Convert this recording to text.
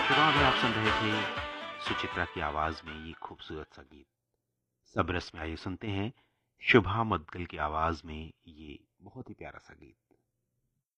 श्रोताओं अभी आप सुन रहे थे सुचित्रा की आवाज में ये खूबसूरत सा गीत। सब रस में आइए सुनते हैं शुभा मुद्गल की आवाज में ये बहुत ही प्यारा सा गीत।